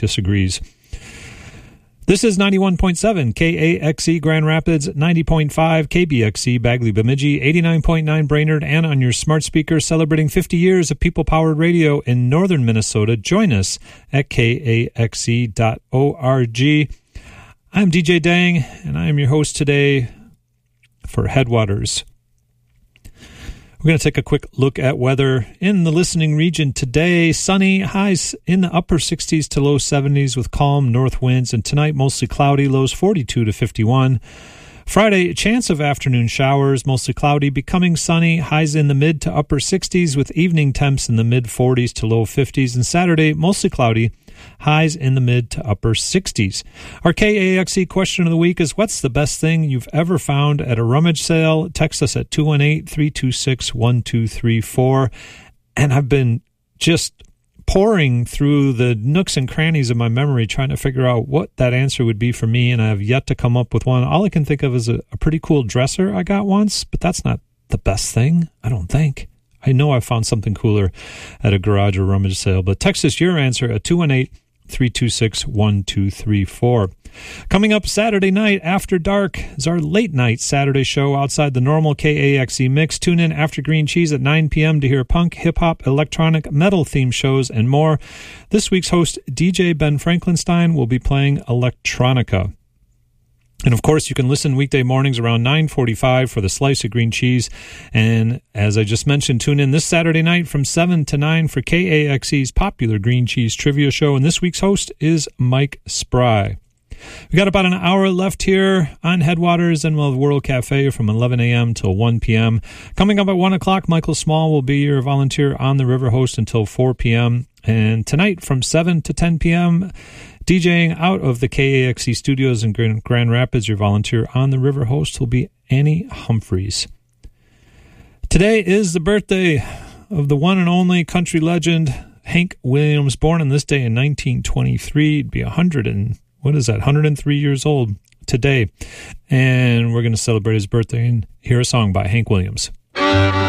disagrees. This is 91.7 KAXE Grand Rapids, 90.5 KBXE Bagley Bemidji, 89.9 Brainerd, and on your smart speaker celebrating 50 years of people-powered radio in northern Minnesota. Join us at kaxe.org. I'm DJ Dang, and I am your host today for Headwaters. We're going to take a quick look at weather in the listening region today. Sunny, highs in the upper 60s to low 70s with calm north winds, and tonight mostly cloudy, lows 42 to 51. Friday, a chance of afternoon showers, mostly cloudy, becoming sunny, highs in the mid to upper 60s with evening temps in the mid 40s to low 50s. And Saturday, mostly cloudy, highs in the mid to upper 60s. Our KAXE question of the week is, what's the best thing you've ever found at a rummage sale? Text us at 218-326-1234. And I've been just pouring through the nooks and crannies of my memory trying to figure out what that answer would be for me, and I have yet to come up with one. All I can think of is a pretty cool dresser I got once, but that's not the best thing, I don't think. I know I found something cooler at a garage or rummage sale, but text us your answer at 218-326-1234. Coming up Saturday night after dark is our late night Saturday show outside the normal KAXE mix. Tune in after Green Cheese at 9 p.m. to hear punk, hip-hop, electronic, metal theme shows, and more. This week's host, DJ Ben Franklinstein, will be playing electronica. And, of course, you can listen weekday mornings around 9:45 for the Slice of Green Cheese. And as I just mentioned, tune in this Saturday night from 7 to 9 for KAXE's popular Green Cheese Trivia Show. And this week's host is Mike Spry. We got about an hour left here on Headwaters, and we'll have World Cafe from 11 a.m. till 1 p.m. Coming up at 1 o'clock, Michael Small will be your volunteer on the river host until 4 p.m. And tonight from 7 to 10 p.m., DJing out of the KAXE studios in Grand Rapids, your volunteer on the river host will be Annie Humphreys. Today is the birthday of the one and only country legend, Hank Williams, born on this day in 1923. He'd be 103 years old today. And we're going to celebrate his birthday and hear a song by Hank Williams.